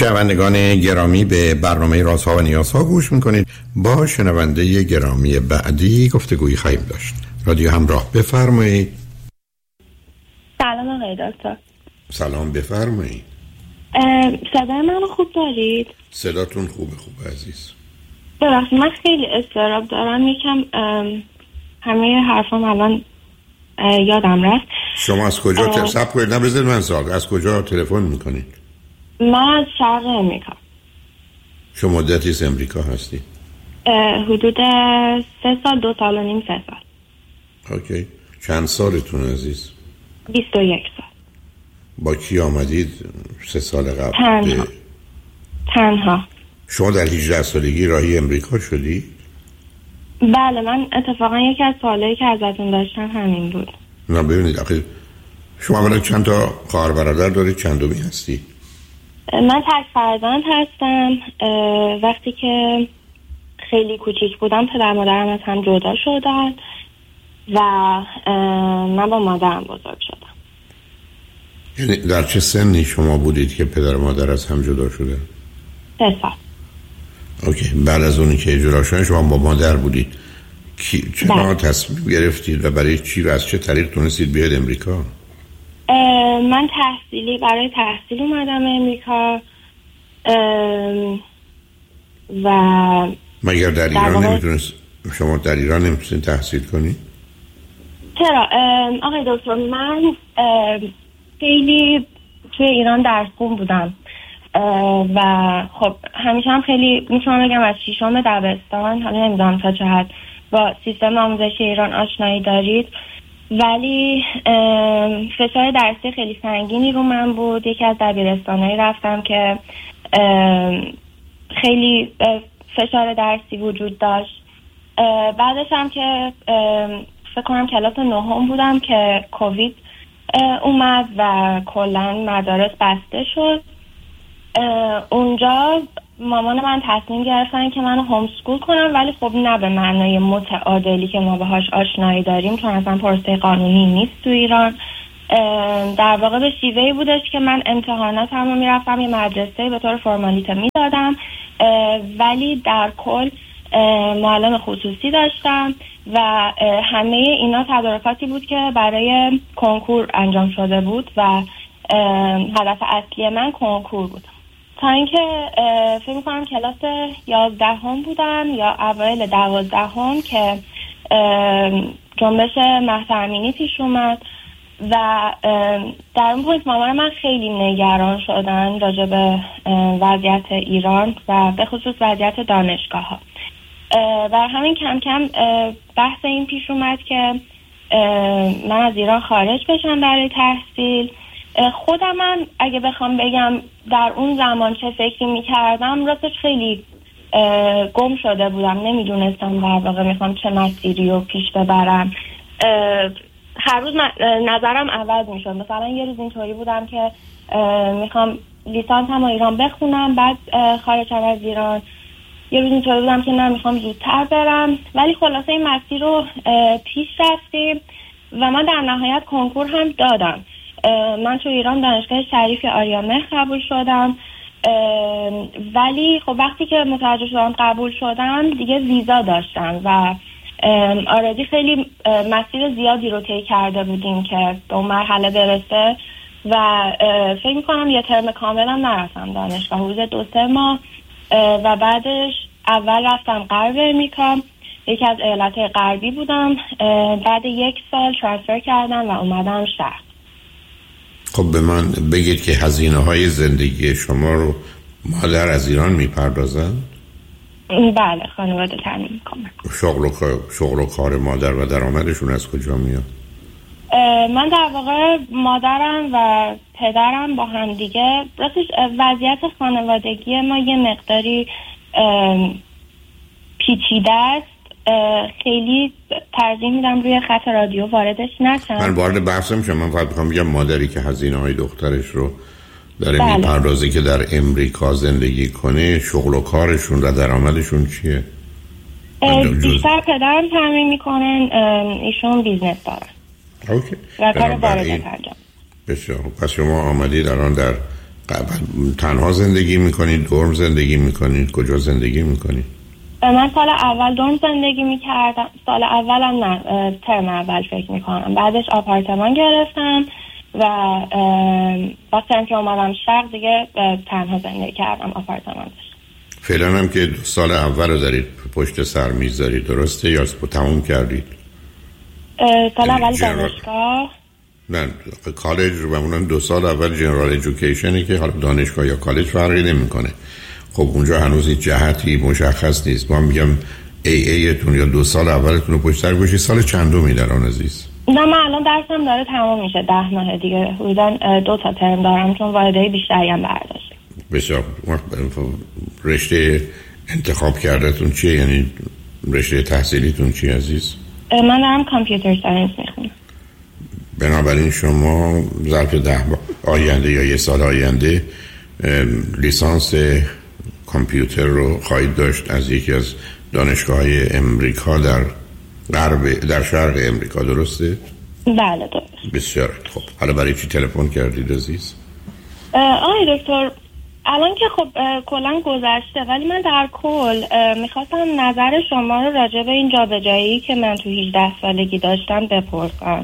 شنوندگان گرامی، به برنامه رازها و نیازها گوش میکنید. با شنونده گرامی بعدی گفتگویی خواهیم داشت. رادیو همراه، بفرمایید. سلام آقای دکتر. سلام، بفرمایید. صدای منو خوب دارید؟ صداتون خوبه عزیز. ببخشید من خیلی اضطراب دارم، یکم همه حرفام الان یادم رفت. شما از کجا صبر کنید، نبذارید من سوال، از کجا تلفن میکنید؟ من از شرق امریکا. شما مدتی از امریکا هستید؟ حدود 3 سال، 2 سال و نیم، 3 سال. اوکی. چند سالتون عزیز؟ 21 سال. با کی آمدید 3 سال قبل؟ تنها. شما در 18 سالگی راهی امریکا شدی؟ بله، من اتفاقا یکی از سوالایی که ازتون داشتم همین بود. نه ببینید، آخه شما اولا چند تا خواهر برادر دارید؟ چندمی هستی؟ من تک فرزند هستم. وقتی که خیلی کوچیک بودم پدر مادرم از هم جدا شدن و من با مادرم بزرگ شدم. یعنی در چه سنی شما بودید که پدر مادر از هم جدا شده؟ 3 سال. اوکی. بعد از اونی که جدا شدن شما با مادر بودید، چرا تصمیم گرفتید و برای چی و از چه طریق تونستید بیاید امریکا؟ من برای تحصیل اومدم امریکا و مگر در ایران نمیتونست شما در ایران نمیتونید تحصیل کنید؟ چرا آقای دکتر، من خیلی توی ایران درس خون بودم و خب همیشه هم خیلی میتونم بگم از 6ام دبستان، حالا نمیدونم تا چه حد با سیستم آموزشی ایران آشنایی دارید، ولی فشار درسی خیلی سنگینی رو من بود. یکی از دبیرستانایی رفتم که خیلی فشار درسی وجود داشت. بعدش هم که فکر کنم کلاس 9 بودم که کووید اومد و کلا مدارس بسته شد. اونجا مامان من تصمیم گرفتن که منو هوم اسکول کنم، ولی خب نه به معنای متعادلی که ما باهاش آشنایی داریم، چون اصلا پروسه قانونی نیست تو ایران. در واقع به شیوهی بودش که من امتحاناتم رو میرفتم یه مدرسه به طور فرمالیته میدادم، ولی در کل معلم خصوصی داشتم و همه اینا تدارکاتی بود که برای کنکور انجام شده بود و هدف اصلی من کنکور بود. تا اینکه فکر می‌کنم کلاس 11 بودم یا اوایل 12 که جنبش مهسا امینی پیش اومد و در اون پوینت مامان من خیلی نگران شدن راجع به وضعیت ایران و به خصوص وضعیت دانشگاه‌ها و همین کم کم بحث این پیش اومد که من از ایران خارج بشم برای تحصیل. خودم من اگه بخوام بگم در اون زمان چه فکری میکردم، راستش خیلی گم شده بودم، نمیدونستم در واقع میخوام چه مسیری رو پیش ببرم. هر روز نظرم عوض میشد. مثلا یه روز اینطوری بودم که میخوام لیسانسم رو ایران بخونم بعد خارجم از ایران، یه روز اینطوری بودم که نه میخوام زودتر برم، ولی خلاصه این مسیر رو پیش رفتیم و من در نهایت کنکور هم دادم. من تو ایران دانشگاه شریف آریامهر قبول شدم، ولی خب وقتی که متوجه شدم قبول شدم دیگه ویزا داشتم و آردی خیلی مسیر زیادی رو طی کرده بودیم که به اون مرحله برسه و فکر میکنم یه ترم کاملم نرفتم دانشگاه، حدود 2-3 ماه و بعدش اول رفتم غرب امریکا، یکی از ایالت‌های غربی بودم، بعد 1 سال ترانسفر کردم و اومدم شهر. خب به من بگید که هزینه‌های زندگی شما رو مادر از ایران میپردازن؟ بله، خانواده تامین میکنن. شغل و کار مادر و درآمدشون از کجا میاد؟ من در واقع مادرم و پدرم با هم دیگه، راستش وضعیت خانوادگی ما یه مقداری پیچیده است. خیلی ترجیح میدم روی خط رادیو واردش نشم. من وارد بحث نمیشم، من فقط میخوام بگم مادری که هزینه‌های دخترش رو داره میپردازه که در امریکا زندگی کنه، شغل و کارشون و درآمدشون چیه؟ بیشتر پدرم تامین میکنن، ایشون بیزنس دارن. اوکی. و کار واردات انجام. بسیار. پس شما آمدید الان در تنها زندگی میکنید؟ دورم زندگی میکنید؟ کجا زندگی میکنید؟ من سال اول دورم زندگی میکردم. سال اولم نه، ترم اول فکر میکنم. بعدش آپارتمان گرفتم و وقتی هم که اومدم شهر دیگه تنها زندگی کردم آپارتمان داشتم. فعلا هم که 2 سال اول رو دارید پشت سر میذارید، درسته؟ یا تموم کردید؟ سال اول دانشگاه؟ نه، کالج رو بمونن 2 سال اول جنرال ایژوکیشنی که حالا دانشگاه یا کالج فرقی نمیکنه. خب اونجا هنوز هیچ جهتی مشخص نیست. من میگم تون یا 2 سال اولتون رو پشت سر گذاشتید. سال چندمی در آن عزیز؟ نه، من الان درسم داره تمام میشه، 10 ماه دیگه حدوداً 2 تا ترم دارم چون واحده بیشتری هم برداشتم. بسیار. رشته انتخاب کردتون چیه؟ یعنی رشته تحصیلیتون چیه عزیز؟ من دارم کامپیوتر ساینس میخونم. بنابراین شما ظرف 10 آینده یا 1 سال آینده لیسانس کامپیوتر رو خواهید داشت از یکی از دانشگاه‌های امریکا در شرق امریکا، درسته؟ بله درست. بسیار خب. حالا برای چی تلفن کردید عزیز؟ آقای دکتر، الان که خب کلا گذشته، ولی من در کل میخواستم نظر شما رو راجع به این جابجایی که من تو 18 سالگی داشتم بپرسم.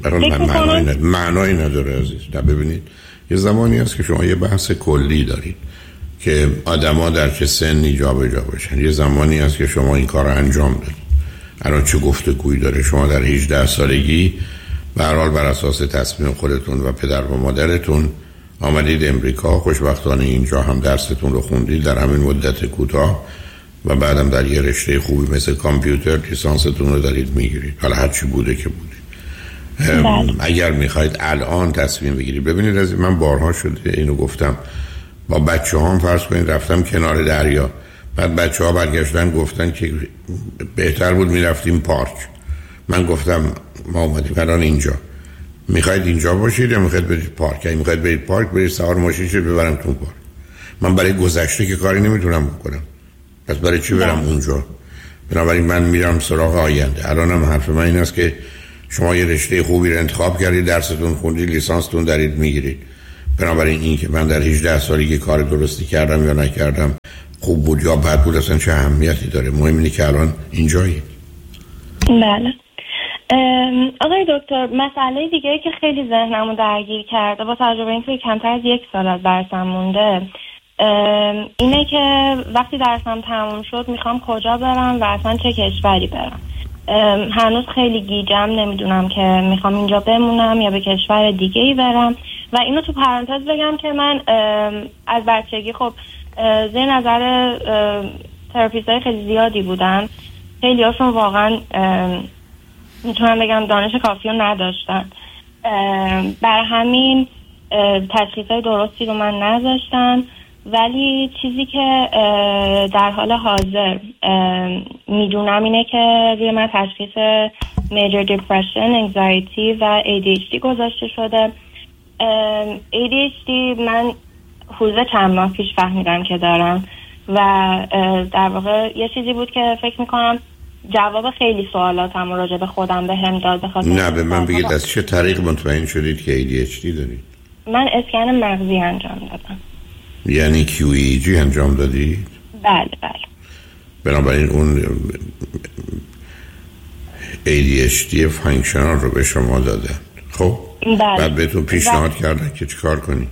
معنایی نداره عزیز. نه ببینید، یه زمانی هست که شما یه بحث کلی دارید که آدما در چه سنی جابجا بشن. یه زمانی هست که شما این کار رو انجام دادید. الان چه گفتگویی داره؟ شما در 18 سالگی به هر حال بر اساس تصمیم خودتون و پدر و مادرتون آمدید امریکا. خوشبختانه اینجا هم درستون رو خوندید در همین مدت کوتاه و بعدم در یه رشته خوبی مثل کامپیوتر لیسانستون رو دارید میگیرید. حالا هر چی بوده که بوده. اگر میخواید الان تصمیم بگیرید، ببینید از من بارها شده اینو گفتم، با بچه هم فرض کنید رفتم کنار دریا، بعد بچه ها برگشتن گفتن که بهتر بود میرفتیم پارک. من گفتم ما اومدیم الان اینجا، میخواید اینجا باشید یا میخواید برید پارک؟ اگه میخواید برید پارک، برید سوار ماشین شید ببرم تو پارک. من برای گذشته که کاری نمیتونم بکنم، پس برای چی برم اونجا؟ بنابراین من میرم سراغ آینده. الانم حرف من این است که شما یه رشته خوبی رو انتخاب کردید، درستون خوندید، لیسانستون دارید میگیرید. بنابراین این که من در 18 سالگی کار درستی کردم یا نکردم، خوب بود یا بد بود، اصلا چه اهمیتی داره. مهم اینه که الان اینجایی. بله. آقای دکتر، مسئله دیگه که خیلی ذهنمو درگیر کرده با توجه به اینکه کمتر از 1 سال از درسم مونده اینه که وقتی درسم تموم شد میخوام کجا برم و اصلا چه کشوری برم. هنوز خیلی گیجم، نمیدونم که میخوام اینجا بمونم یا به کشور دیگه ای برم. و اینو تو پرانتز بگم که من از بچگی خب زیر نظر تراپیست های خیلی زیادی بودن. خیلی هاشون واقعا میتونم بگم دانش کافی رو نداشتن، بر همین تشخیص های درستی رو من نذاشتن. ولی چیزی که در حال حاضر میدونم اینه که روی من تشخیص Major Depression, Anxiety و ADHD گذاشته شده. ADHD من حدود چند ماه پیش فهمیدم که دارم و در واقع یه چیزی بود که فکر میکنم جواب خیلی سوالاتم راجع به خودم به هم داد. نه به من بگید از چه طریق مطمئن شدید که ADHD دارید؟ من اسکن مغزی انجام دادم. یعنی QEEG انجام دادید؟ بله بله. بنابراین اون ADHD فانکشنال رو به شما دادن. خب بله. بعد بهتون پیشنهاد کردن که چیکار کنید؟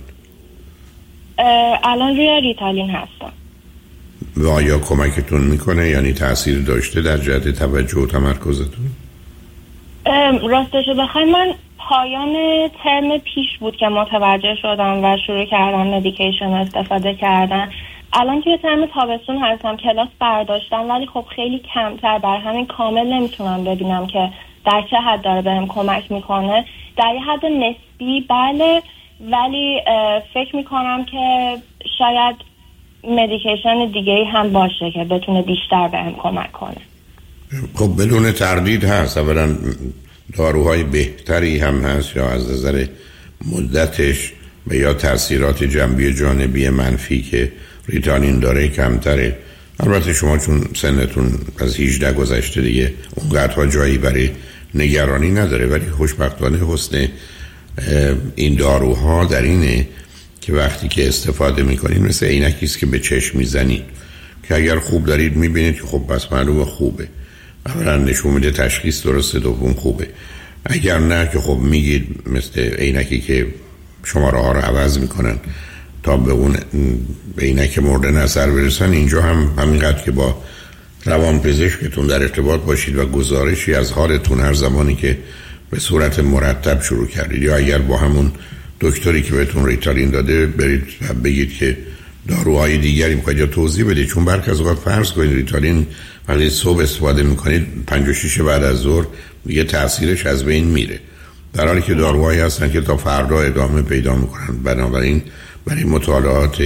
الان روی ریتالین هستم. و آیا کمکتون میکنه؟ یعنی تأثیر داشته در جهت توجه و تمرکزتون؟ راستشو بخوای من پایان ترم پیش بود که متوجه شدم و شروع کردم مدیکیشن استفاده کردن. الان که ترم تابستون هستم کلاس برداشتم ولی خب خیلی کمتر، بر همین کامل نمیتونم ببینم که در چه حد داره بهم کمک میکنه. در یه حد نسبی بله، ولی فکر میکنم که شاید مدیکیشن دیگه هم باشه که بتونه بیشتر بهم کمک کنه. خب بدون تردید هست. اولا داروهای بهتری هم هست یا از نظر مدتش و یا تاثیرات جنبی جانبی منفی که ریتالین داره کمتره. البته شما چون سنتون از 18 گذشته دیگه اونقدرها جایی برای نگرانی نداره، ولی خوشبختانه حسن این داروها در اینه که وقتی که استفاده میکنید مثل عینکی است که به چشم میزنید که اگر خوب دارید میبینید که خب بس معلومه خوبه، اولا نشون میده تشخیص درسته، دوم خوبه. اگر نه که خب میگید مثل عینکی که شماره ها رو عوض میکنن تا به اون عینک مورد نظر برسن. اینجا هم همینقدر که با روانپزشکتون در ارتباط باشید و گزارشی از حالتون هر زمانی که به صورت مرتب شروع کردید، یا اگر با همون دکتری که بهتون ریتالین داده برید و بگید که داروهای دیگری میخواید یا توضیح بدید، چون برخی از اوقات فرض کنید ریتالین وقتی صبح استفاده میکنید 5 و 6 بعد از ظهر دیگه تاثیرش از بین میره، در حالی که داروهایی هستن که تا فردا ادامه پیدا میکنن. بنابراین برای مطالعات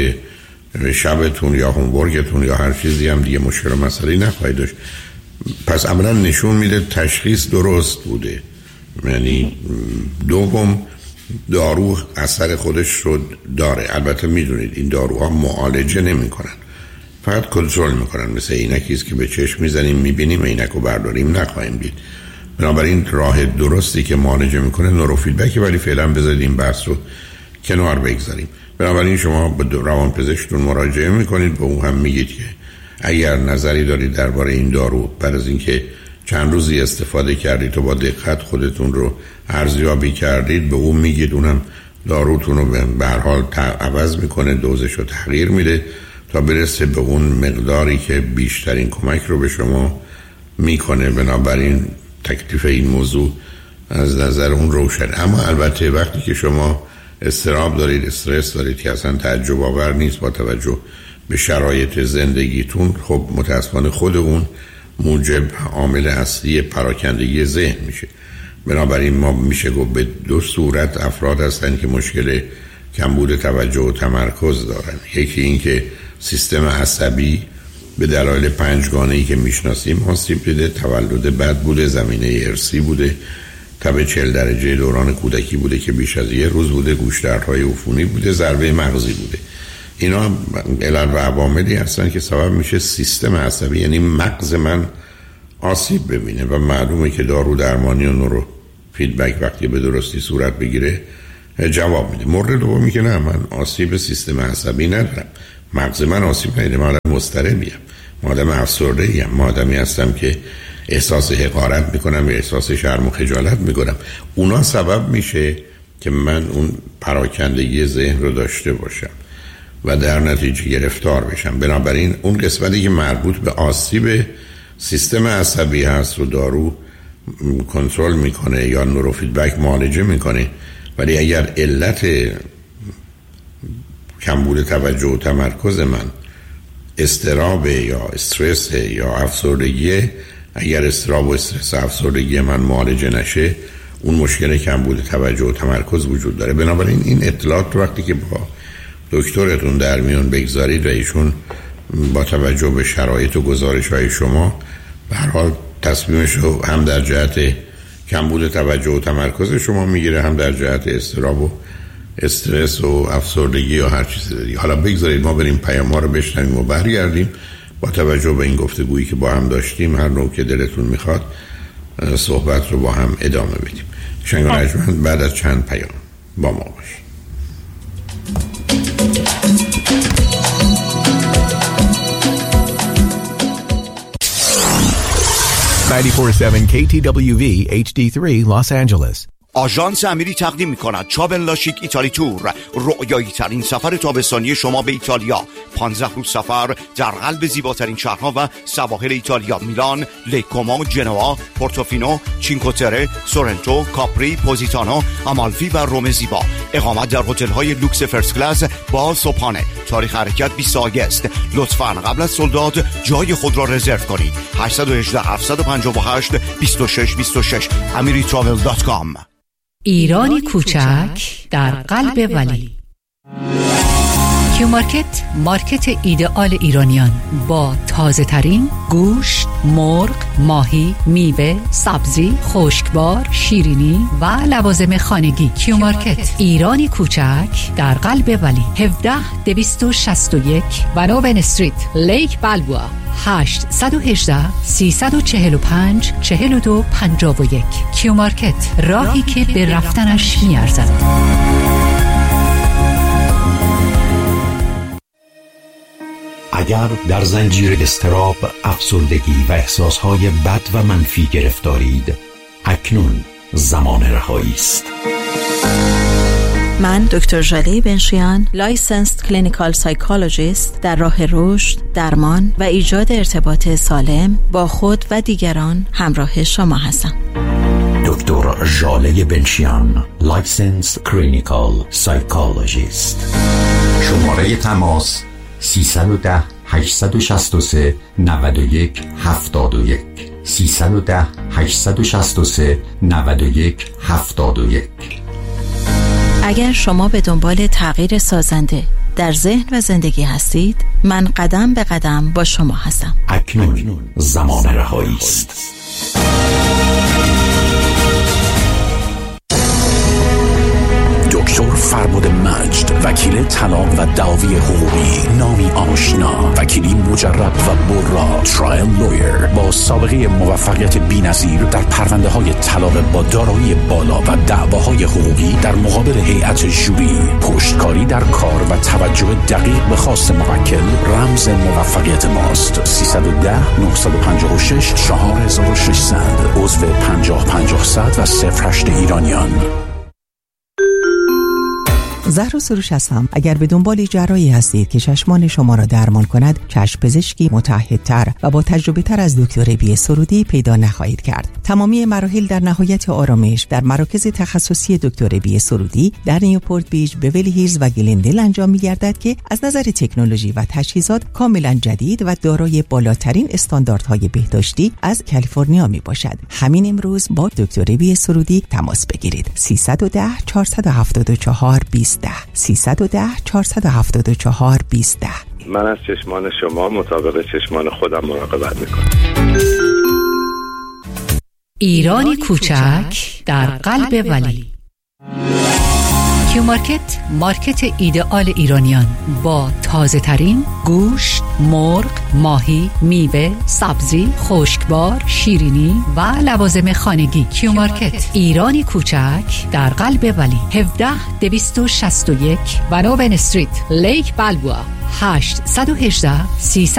شبتون یا هومورکتون یا هر چیزی هم دیگه مشکل و مسئله نخواهید داشت. پس عملا نشون میده تشخیص درست بوده. یعنی دوم دارو اثر خودش رو داره. البته میدونید این داروها معالجه نمی کنن، فقط کنترل میکنن. مثل عینکی است که به چشم میزنیم میبینیم، عینک رو برداریم نخواهیم دید. بنابراین راه درستی که معالجه میکنه نوروفیدبک، ولی فعلا بذارید این بحث رو کنار بگذاریم. بنابراین شما به روانپزشکتون مراجعه میکنید، به اون هم میگید که اگر نظری دارید درباره این دارو بعد از اینکه چند روزی استفاده کردید و با دقت خودتون رو ارزیابی کردید، به اون میگید، اونم داروتون رو به هر حال عوض میکنه، دوزش رو تغییر میده تا برسه به اون مقداری که بیشترین کمک رو به شما میکنه. بنابراین تکلیف این موضوع از نظر اون روشن. اما البته وقتی که شما اضطراب دارید، استرس دارید که اصلا تعجب آور نیست با توجه به شرایط زندگیتون، خب متاسفانه خود اون موجب عامل اصلی پراکندگی ذهن میشه. بنابراین ما میشه گفت به دو صورت افراد هستن که مشکل کمبود توجه و تمرکز دارن. یکی این که سیستم عصبی به دلایل 5 گانه‌ای که میشناسیم آسیب دیده، تولد بد بوده، زمینه ارثی بوده، تب 40 درجه دوران کودکی بوده که بیش از 1 روز بوده، گوش‌دردهای عفونی بوده، ضربه مغزی بوده. اینا علل و عواملی هستن که سبب میشه سیستم عصبی، یعنی مغز من آسیب ببینه و معلومه که دارو درمانی و نورو فیدبک وقتی به درستی صورت بگیره جواب میده. مورد دومی که نه، من آسیب سیستم عصبی ندارم، مغز من آسیب نداره، من آدم مضطربیم، من آدم افسرده‌ایم، من آدمی هستم که احساس حقارت میکنم یا احساس شرم و خجالت میکنم. اونا سبب میشه که من اون پراکندگی ذهن رو داشته باشم و در نتیجه گرفتار بشم. بنابراین اون قسمتی که مربوط به آسیب سیستم عصبی هست رو دارو کنترل میکنه یا نوروفیدبک معالجه میکنه، ولی اگر علت کمبود توجه و تمرکز من اضطراب یا استرس یا افسردگی، اگر اضطراب و استرس و افسردگی من معالجه نشه، اون مشکل کمبود توجه و تمرکز وجود داره. بنابراین این اطلاعات رو وقتی که با دکترتون در میون بگذارید و ایشون با توجه به شرایط و گزارش‌های شما به هر حال تصمیمش رو هم در جهت کمبود توجه و تمرکز شما میگیره، هم در جهت اضطراب و استرس و افسردگی یا هر چیز دیگه. حالا بگذارید ما بریم پیام‌ها رو بشنویم و برگردیم با توجه به این گفتگویی که با هم داشتیم، هر نوع که دلتون میخواد صحبت رو با هم ادامه بدیم. شنگ و رجمن بعد از چند پیام با ما باشید. 94.7 KTWV HD3 Los Angeles. آژانس امیری تقدیم می‌کند چابن لاشیک ایتالی تور، رؤیایی ترین سفر تابستانی شما به ایتالیا. 15 روز سفر در قلب زیباترین شهرها و سواحل ایتالیا: میلان، لیکومو، جنوا، پورتوفینو، چینکوتره، سورنتو، کاپری، پوزیتانو، آمالفی و روم زیبا. اقامت در هتل‌های لوکس فرست کلاس با صبحانه. تاریخ حرکت 20 آگوست. لطفاً قبل از صلح‌داد جای خود را رزرو کنید. 818 758 2626 amiritravel.com. ایرانی کوچک در قلب ولی. کیو مارکت، مارکت ایدئال ایرانیان با تازه ترین گوشت، مرغ، ماهی، میوه، سبزی، خشکبار، شیرینی و لوازم خانگی. کیو مارکت ایرانی کوچک در قلب ولی، 17261 بناوین استریت، لیک بالبوا، 818 345 4251. کیو مارکت، راهی که به رفتنش میارزد. اگر در زنجیر اضطراب، افسردگی و احساسهای بد و منفی گرفتارید، اکنون زمان رهایی است. من دکتر ژاله بنشیان، لایسنسد کلینیکال سایکولوژیست، در راه رشد، درمان و ایجاد ارتباط سالم با خود و دیگران همراه شما هستم. دکتر ژاله بنشیان، لایسنسد کلینیکال سایکولوژیست. شماره تماس 310 863 91 71 310 863 91 71. اگر شما به دنبال تغییر سازنده در ذهن و زندگی هستید، من قدم به قدم با شما هستم. اکنون زمان رهایی است. دکتر فربد مجد، وکیل طلاق و دعاوی حقوقی، نامی آشنا، وکیلی مجرب و برا، ترایل لویر با سابقه موفقیت بی‌نظیر در پرونده‌های طلاق با دارایی بالا و دعواهای حقوقی در مقابل هیئت ژوری، پشتکاری در کار و توجه دقیق به خواست موکل رمز موفقیت ماست. 310 956 4600 عضو 50-50 و 08 ایرانیان. زهرا سروش هستم. اگر به دنبال جراحی هستید که چشمان شما را درمان کند، چشم پزشکی متعهدتر و با تجربه تر از دکتر بی سرودی پیدا نخواهید کرد. تمامی مراحل در نهایت آرامش در مراکز تخصصی دکتر بی سرودی در نیوپورت بیچ، بیولی هیلز و گلندل انجام می‌گردد که از نظر تکنولوژی و تجهیزات کاملا جدید و دارای بالاترین استانداردهای بهداشتی از کالیفرنیا میباشد. همین امروز با دکتر بی سرودی تماس بگیرید. 310 474 20 310 474 20. من از چشمان شما مطابق چشمان خودم مراقبت میکنم. ایرانی کوچک در قلب ولی. کیومارکت، مارکت ایدئال ایرانیان با تازه ترین گوشت، مرغ، ماهی، میوه، سبزی، خشکبار، شیرینی و لوازم خانگی. کیومارکت، ایرانی کوچک در قلب ولی. 17261 بنوبن استریت، لیک بلبوآ. 818 300